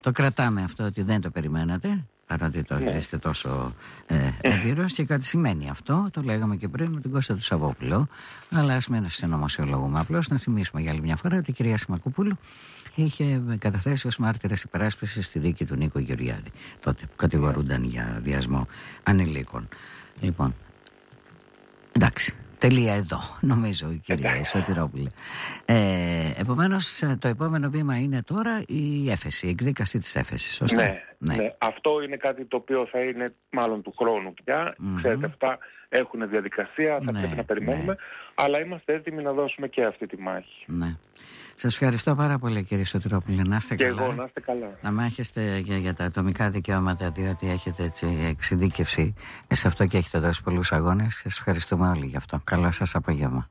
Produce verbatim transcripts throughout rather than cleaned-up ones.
Το κρατάμε αυτό, ότι δεν το περιμένατε, παρότι το Ναι. είστε τόσο ε, έμπειρος, και κάτι σημαίνει αυτό. Το λέγαμε και πριν με την Κώστα του Σαββόπουλο. Αλλά ας μην συνωμοσιολογούμε. Απλώς να θυμίσουμε για άλλη μια φορά ότι η κυρία Σιμακοπούλου είχε καταθέσει ως μάρτυρας υπεράσπισης στη δίκη του Νίκο Γεωργιάδη, τότε που κατηγορούνταν για βιασμό ανηλίκων. Λοιπόν, εντάξει. Τελεία εδώ, νομίζω, η κυρία Σωτηρόπουλε. Ε, επομένως, το επόμενο βήμα είναι τώρα η έφεση, η εκδίκαση της έφεσης, σωστά? Ναι, ναι. ναι. Αυτό είναι κάτι το οποίο θα είναι μάλλον του χρόνου πια. Mm-hmm. Ξέρετε, αυτά έχουν διαδικασία, θα ναι, πρέπει να περιμένουμε. Ναι. Αλλά είμαστε έτοιμοι να δώσουμε και αυτή τη μάχη. Ναι. Σας ευχαριστώ πάρα πολύ, κύριε Σωτηρόπουλε. Να είστε και καλά. Και εγώ, να είστε καλά. Να μάχεστε για, για τα ατομικά δικαιώματα, διότι έχετε έτσι εξειδίκευση σε αυτό και έχετε δώσει πολλούς αγώνες. Σας ευχαριστούμε όλοι γι' αυτό. Καλό σας απόγευμα.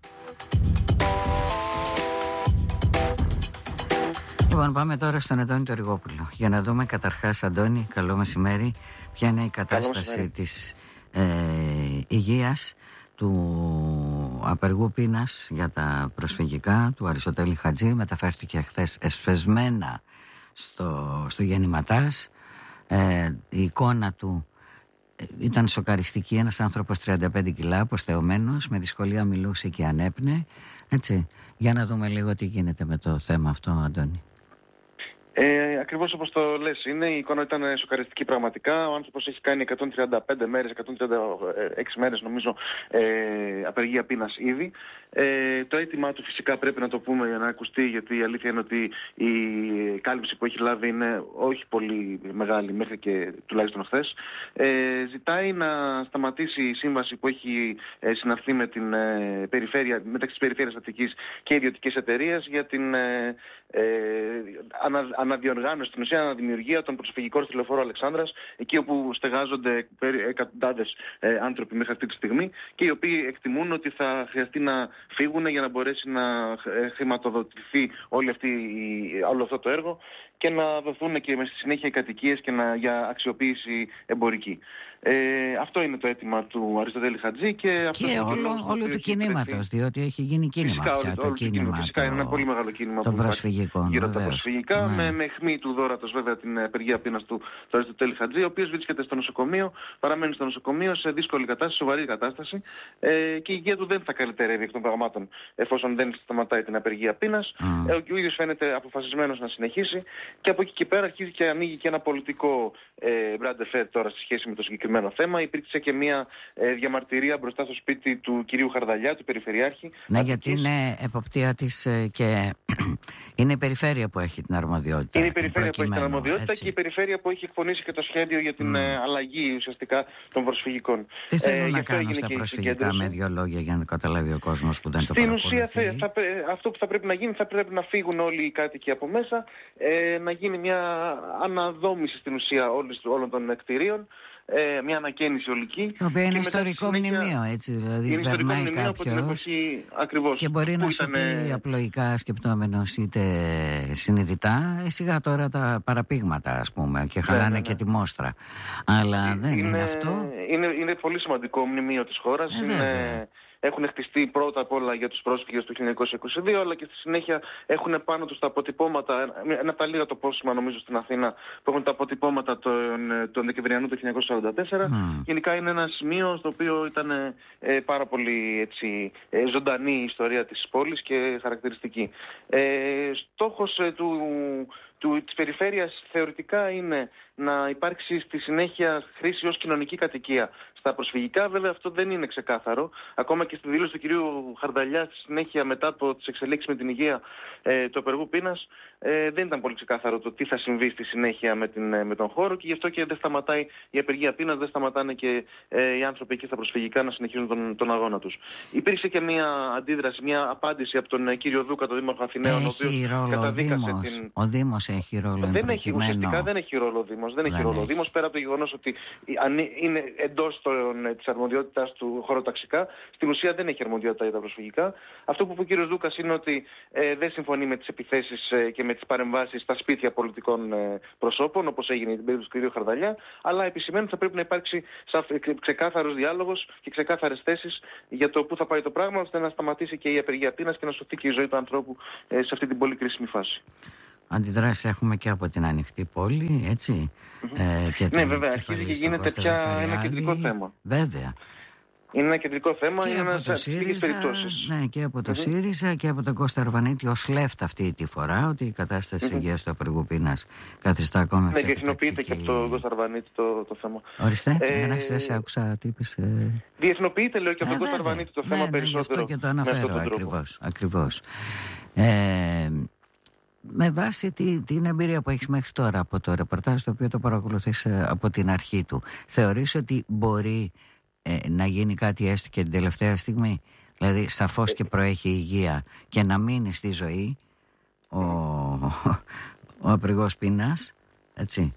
Λοιπόν, πάμε τώρα στον Αντώνη τον Ριγόπουλο για να δούμε καταρχάς, Αντώνη, καλό μεσημέρι, ποια είναι η κατάσταση της ε, υγείας του απεργού πείνας για τα προσφυγικά του Αριστοτέλη Χατζή. Μεταφέρθηκε χθες εσφεσμένα στο, στο γεννηματάς. Ε, η εικόνα του ήταν σοκαριστική. Ένας άνθρωπος τριάντα πέντε κιλά, αποστεωμένος, με δυσκολία μιλούσε και ανέπνε. Έτσι, για να δούμε λίγο τι γίνεται με το θέμα αυτό, Αντώνη. Ε, ακριβώς όπως το λες είναι, η εικόνα ήταν σοκαριστική πραγματικά. Ο άνθρωπος έχει κάνει εκατόν τριάντα πέντε μέρες, εκατόν τριάντα έξι μέρες νομίζω ε, απεργία πείνας ήδη. Ε, το αίτημά του φυσικά πρέπει να το πούμε για να ακουστεί, γιατί η αλήθεια είναι ότι η κάλυψη που έχει λάβει είναι όχι πολύ μεγάλη μέχρι και τουλάχιστον χθες. Ε, ζητάει να σταματήσει η σύμβαση που έχει ε, συναυθεί με την, ε, περιφέρεια, μεταξύ της Περιφέρειας Αττικής και ιδιωτικής εταιρείας για την ε, ε, ανα, αναδιοργάνωση, στην ουσία αναδημιουργία των προσφυγικών στη Λεωφόρο Αλεξάνδρας, εκεί όπου στεγάζονται εκατοντάδες ε, άνθρωποι μέχρι αυτή τη στιγμή και οι οποίοι εκτιμούν ότι θα χρειαστεί να φύγουν για να μπορέσει να χρηματοδοτηθεί όλη αυτή, όλο αυτό το έργο και να δοθούν και στη συνέχεια οι κατοικίες και να, για αξιοποίηση εμπορική. Ε, αυτό είναι το αίτημα του Αριστοτέλη Χατζή και, αυτό και όλο, όλο του κινήματος, διότι έχει γίνει κίνημα φυσικά, πια όλο, το όλο κίνημα. κίνημα φυσικά το, είναι ένα πολύ μεγάλο κίνημα των που προσφυγικών, γύρω από τα βεβαίως. προσφυγικά, Ναι. με, με αιχμή του δώρατος βέβαια την απεργία πείνας του, του Αριστοτέλη Χατζή, ο οποίος βρίσκεται στο νοσοκομείο, παραμένει στο νοσοκομείο σε δύσκολη κατάσταση, σοβαρή κατάσταση ε, και η υγεία του δεν θα καλυτερεύει εκ των πραγμάτων εφόσον δεν σταματάει την απεργία πείνας. Mm. Ε, ο ίδιος φαίνεται αποφασισμένος να συνεχίσει και από εκεί και πέρα αρχίζει και ανοίγει και ένα πολιτικό μπραντεφέρ ε, τώρα στη σχέση με το συγκεκριμένο θέμα. Υπήρξε και μια ε, διαμαρτυρία μπροστά στο σπίτι του κυρίου Χαρδαλιά, του Περιφερειάρχη. Ναι, γιατί είναι εποπτεία της ε, και είναι η περιφέρεια που έχει την αρμοδιότητα. Είναι η περιφέρεια που έχει την αρμοδιότητα έτσι. Και η περιφέρεια που έχει εκπονήσει και το σχέδιο για την mm. ε, αλλαγή ουσιαστικά των προσφυγικών. Τι θέλουν ε, να κάνουν στα προσφυγικά, με δύο λόγια, για να καταλάβει ο κόσμος που δεν το παρακολουθεί? Στην ουσία θα, θα, αυτό που θα πρέπει να γίνει, θα πρέπει να φύγουν όλοι οι κάτοικοι από μέσα, ε, να γίνει μια αναδόμηση στην ουσία όλης, όλων των κτηρίων, ε, μια ανακαίνιση ολική. Το οποίο είναι ιστορικό συνέχεια... μνημείο, έτσι, δηλαδή είναι ιστορικό περνάει μνημείο από την εποχή ακριβώς. Και μπορεί να σου ήταν... πει απλοϊκά σκεπτόμενος είτε συνειδητά, ε, σιγά τώρα τα παραπήγματα ας πούμε και χαλάνε ναι, ναι, ναι. και τη μόστρα. Αλλά δεν είναι, είναι αυτό. Είναι, είναι πολύ σημαντικό μνημείο της χώρας. Ε, είναι... Έχουν χτιστεί πρώτα απ' όλα για τους πρόσφυγες του χίλια εννιακόσια είκοσι δύο, αλλά και στη συνέχεια έχουν πάνω τους τα αποτυπώματα, ένα από τα λίγα τοπόσημα νομίζω στην Αθήνα που έχουν τα αποτυπώματα τον, τον Δεκεμβριανού του χίλια εννιακόσια σαράντα τέσσερα. Mm. Γενικά είναι ένα σημείο στο οποίο ήταν ε, πάρα πολύ έτσι, ε, ζωντανή η ιστορία της πόλης και χαρακτηριστική. Ε, στόχος ε, του... Του, της περιφέρειας θεωρητικά είναι να υπάρξει στη συνέχεια χρήση ως κοινωνική κατοικία στα προσφυγικά. Βέβαια αυτό δεν είναι ξεκάθαρο. Ακόμα και στη δήλωση του κυρίου Χαρδαλιά στη συνέχεια μετά από τις εξελίξεις με την υγεία ε, του απεργού πείνας ε, δεν ήταν πολύ ξεκάθαρο το τι θα συμβεί στη συνέχεια με, την, με τον χώρο και γι' αυτό και δεν σταματάει η απεργία πείνας, δεν σταματάνε και ε, οι άνθρωποι εκεί στα προσφυγικά να συνεχίζουν τον, τον αγώνα τους. Υπήρξε και μια αντίδραση, μια απάντηση από τον κύριο Δούκα, τον Δήμαρχο Αθηναίων, ο οποίος καταδίκασε την... Ο Δήμος έχει ρόλο δεν έχει, ουσιαστικά δεν έχει ρόλο ο Δήμος. Δεν έχει δεν ρόλο ο Δήμος, πέρα από το γεγονός ότι είναι εντός της αρμοδιότητας του χωροταξικά, στην ουσία δεν έχει αρμοδιότητα για τα προσφυγικά. Αυτό που είπε ο κύριος Δούκας είναι ότι ε, δεν συμφωνεί με τις επιθέσεις ε, και με τις παρεμβάσεις στα σπίτια πολιτικών ε, προσώπων, όπως έγινε την περίπτωση του κ. Χαρδαλιά, αλλά επισημαίνει ότι θα πρέπει να υπάρξει ξεκάθαρος διάλογος και ξεκάθαρες θέσεις για το πού θα πάει το πράγμα, ώστε να σταματήσει και η απεργία πείνας και να σωθεί και η ζωή του ανθρώπου ε, σε αυτή την πολύ κρίσιμη φάση. αντιδράσεις έχουμε και από την Ανοιχτή Πόλη, έτσι. Mm-hmm. Ε, και ναι, βέβαια, αρχίζει και γίνεται πια ένα κεντρικό θέμα. Βέβαια. Είναι ένα κεντρικό θέμα, και είναι ένα από ΣΥΡΙΖΑ, ναι, και από το mm-hmm. ΣΥΡΙΖΑ και από τον Κώστα Αρβανίτη ως λέφτα αυτή τη φορά, ότι η κατάσταση mm-hmm. υγείας του απεργού πείνας καθιστά ακόμα πιο ναι, και εθνοποιείται και από τον Κώστα Αρβανίτη το, το θέμα. Ορίστε, ε, δεν σε άκουσα τι είπες. Ε... Διεθνοποιείται, λέω, και από τον Κώστα Αρβανίτη το θέμα, ναι, περισσότερο. Ναι, γι' αυτό και το αναφέρω, ακριβώς, ακριβώς. Ε, με βάση τη, την εμπειρία που έχεις μέχρι τώρα από το ρεπορτάζ, το οποίο το παρακολουθείς από την αρχή του, θεωρείς ότι μπορεί ε, να γίνει κάτι έστω και την τελευταία στιγμή? Δηλαδή σαφώς και προέχει η υγεία και να μείνει στη ζωή ο, ο απεργός πείνας, έτσι.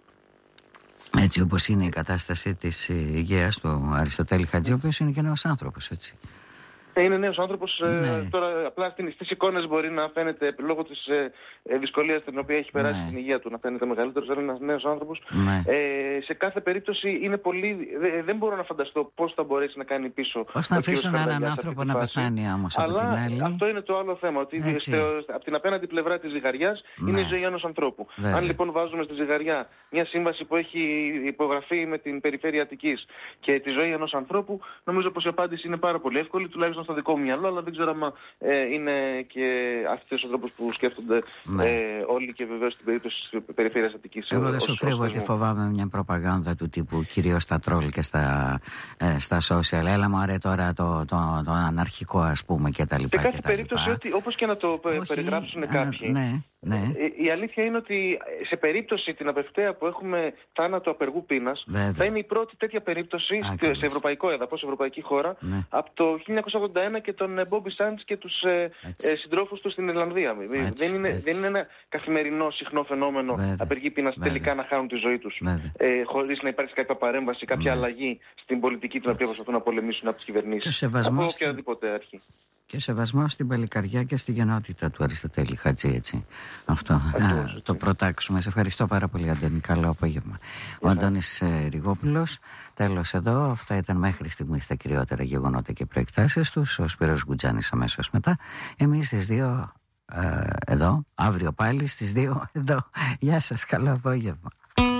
Έτσι όπως είναι η κατάσταση της υγείας του Αριστοτέλη Χατζή, ο οποίος είναι και νέος άνθρωπος, έτσι. Είναι νέος άνθρωπος, ναι. ε, τώρα απλά στις εικόνες μπορεί να φαίνεται, λόγω της ε, ε, δυσκολίας την οποία έχει περάσει, ναι, στην υγεία του, να φαίνεται μεγαλύτερος, αλλά είναι ένας νέος άνθρωπος. Ναι. Ε, σε κάθε περίπτωση είναι πολύ, δε, δεν μπορώ να φανταστώ πώς θα μπορέσει να κάνει πίσω. Πώς θα αφήσουν έναν άνθρωπο να πεθάνει όμως από αλλά την άλλη. Αυτό είναι το άλλο θέμα, ότι από την απέναντι πλευρά της ζυγαριάς, ναι, είναι η ζωή ενός ανθρώπου. Βέβαια. Αν λοιπόν βάζουμε στη ζυγαριά μια σύμβαση που έχει υπογραφεί με την Περιφέρεια Αττικής και τη ζωή ενός ανθρώπου, νομίζω πως η απάντηση είναι πάρα πολύ εύκολη, τουλάχιστον στο δικό μου μυαλό, αλλά δεν ξέρω αν ε, είναι και αυτός ο τρόπος που σκέφτονται, ναι, ε, όλοι, και βεβαίως στην περίπτωση της Περιφέρειας Αττικής. Εγώ δεν σου κρύβω ότι φοβάμαι μια προπαγάνδα του τύπου, κυρίως στα τρόλ και στα, ε, στα social. Έλα μωρέ τώρα το, το, το αναρχικό, ας πούμε, και τα λοιπά. Σε κάθε περίπτωση, ότι, όπως και να το όχι, περιγράψουν κάποιοι, ναι, ναι. η αλήθεια είναι ότι σε περίπτωση την απευθεία που έχουμε θάνατο απεργού πείνας, θα είναι η πρώτη τέτοια περίπτωση Άκρος. σε ευρωπαϊκό έδαφος, σε ευρωπαϊκή χώρα, ναι, από το χίλια εννιακόσια ογδόντα ένα και τον Μπόμπι Σάντς και τους ε, ε, συντρόφους του στην Ιρλανδία. Δεν είναι, δεν είναι ένα καθημερινό συχνό φαινόμενο, βέβαια, απεργοί πείνας τελικά να χάνουν τη ζωή τους, ε, χωρίς να υπάρξει κάποια παρέμβαση, κάποια, ναι, αλλαγή στην πολιτική την οποία προσπαθούν να πολεμήσουν από τις κυβερνήσεις, από οποιαδήποτε αρχή. Και σεβασμό στην παλικαριά και στη γεννότητα του Αριστοτέλη Χατζή, έτσι. Αυτό να το προτάξουμε. Σε ευχαριστώ πάρα πολύ, Αντώνη. Καλό απόγευμα. Ο Αντώνης ε, Ριγόπουλος. Τέλος εδώ. Αυτά ήταν μέχρι στιγμής τα κυριότερα γεγονότα και προεκτάσεις τους. Ο Σπύρος Γκουτζάνης αμέσως μετά. Εμείς στις δύο ε, εδώ. Αύριο πάλι στις δύο εδώ. Γεια σας. Καλό απόγευμα.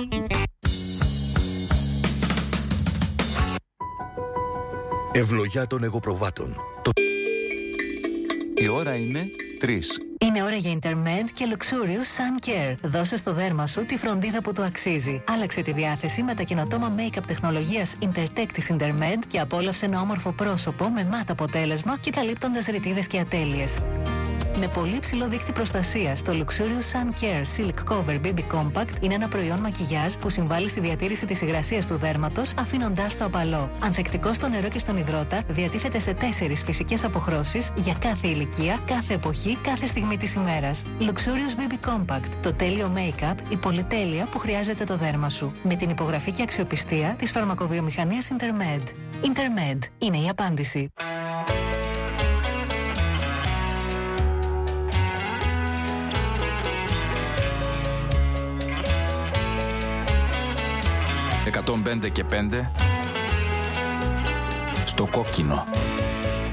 Ευλογιά των εγωπροβάτων. Το... Η ώρα είναι τρεις. Είναι ώρα για Intermed και Luxurious Sun Care. Δώσε στο δέρμα σου τη φροντίδα που του αξίζει. Άλλαξε τη διάθεση με τα καινοτόμα make-up τεχνολογίας Intertech της Intermed και απόλαυσε ένα όμορφο πρόσωπο με μάτ αποτέλεσμα και καλύπτοντας ρητίδες και ατέλειες. Με πολύ ψηλό δείκτη προστασίας, το Luxurious Sun Care Silk Cover μπέιμπι Compact είναι ένα προϊόν μακιγιάζ που συμβάλλει στη διατήρηση της υγρασίας του δέρματος, αφήνοντάς το απαλό. Ανθεκτικό στο νερό και στον υδρότα, διατίθεται σε τέσσερις φυσικές αποχρώσεις για κάθε ηλικία, κάθε εποχή, κάθε στιγμή της ημέρας. Luxurious μπέιμπι Compact, το τέλειο make-up, η πολυτέλεια που χρειάζεται το δέρμα σου. Με την υπογραφή και αξιοπιστία της φαρμακοβιομηχανίας Intermed. Intermed είναι η απάντηση. εκατόν πέντε και πέντε στο κόκκινο.